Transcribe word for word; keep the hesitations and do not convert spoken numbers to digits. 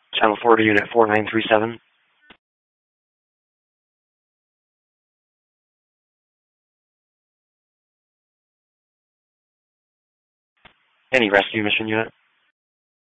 Channel four to Unit four nine three seven. Any rescue mission unit?